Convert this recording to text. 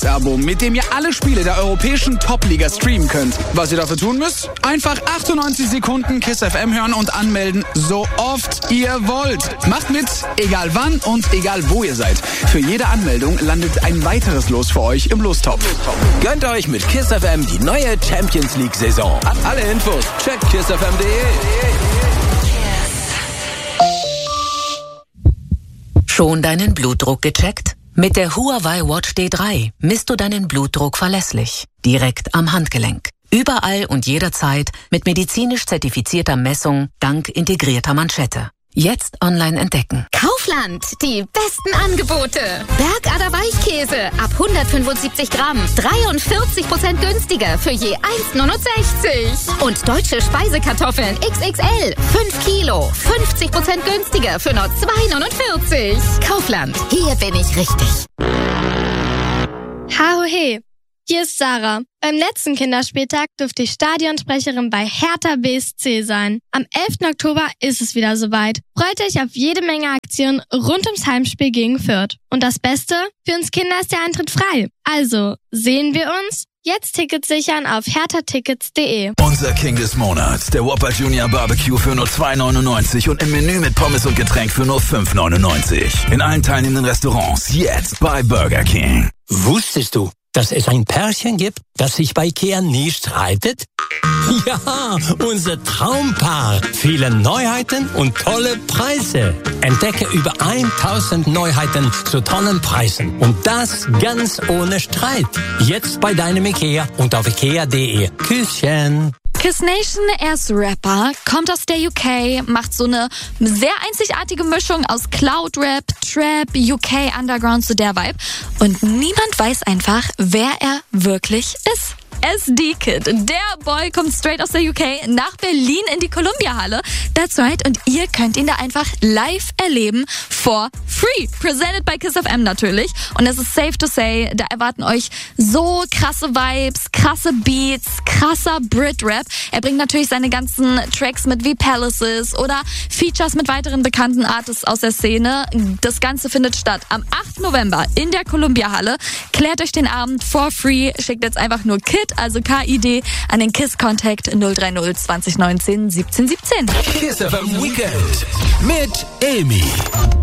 Abo, mit dem ihr alle Spiele der europäischen Top-Liga streamen könnt. Was ihr dafür tun müsst? Einfach 98 Sekunden KISS FM hören und anmelden, so oft ihr wollt. Macht mit, egal wann und egal wo ihr seid. Für jede Anmeldung landet ein weiteres Los für euch im Lostopf. Gönnt euch mit KISS FM die neue Champions League-Saison. Alle Infos checkt kissfm.de. Schon deinen Blutdruck gecheckt? Mit der Huawei Watch D3 misst du deinen Blutdruck verlässlich, direkt am Handgelenk. Überall und jederzeit mit medizinisch zertifizierter Messung dank integrierter Manschette. Jetzt online entdecken. Kaufland, die besten Angebote. Bergader Weichkäse ab 175 Gramm, 43% günstiger für je 1,69. Und deutsche Speisekartoffeln XXL, 5 Kilo, 50% günstiger für nur 2,49. Kaufland, hier bin ich richtig. Hahohe, hier ist Sarah. Beim letzten Kinderspieltag durfte ich Stadionsprecherin bei Hertha BSC sein. Am 11. Oktober ist es wieder soweit. Freut euch auf jede Menge Aktionen rund ums Heimspiel gegen Fürth. Und das Beste? Für uns Kinder ist der Eintritt frei. Also, sehen wir uns? Jetzt Tickets sichern auf herthatickets.de. Unser King des Monats, der Whopper Junior Barbecue für nur 2,99 und im Menü mit Pommes und Getränk für nur 5,99. In allen teilnehmenden Restaurants jetzt bei Burger King. Wusstest du, dass es ein Pärchen gibt, das sich bei IKEA nie streitet? Ja, unser Traumpaar. Viele Neuheiten und tolle Preise. Entdecke über 1000 Neuheiten zu tollen Preisen. Und das ganz ohne Streit. Jetzt bei deinem IKEA und auf ikea.de. Küsschen. Kiss Nation, er ist Rapper, kommt aus der UK, macht so eine sehr einzigartige Mischung aus Cloud-Rap, Trap, UK Underground, so der Vibe. Und niemand weiß einfach, wer er wirklich ist. SD-Kid, der Boy kommt straight aus der UK nach Berlin in die Columbia-Halle. That's right, und ihr könnt ihn da einfach live erleben for free. Presented by KISS FM natürlich. Und es ist safe to say, da erwarten euch so krasse Vibes, krasse Beats, krasser Brit-Rap. Er bringt natürlich seine ganzen Tracks mit wie Palaces oder Features mit weiteren bekannten Artists aus der Szene. Das Ganze findet statt am 8. November in der Columbia-Halle. Klärt euch den Abend for free. Schickt jetzt einfach nur KID, also KID, an den KISS-Contact 030 2019 17 17. KISS FM Weekend mit Amy.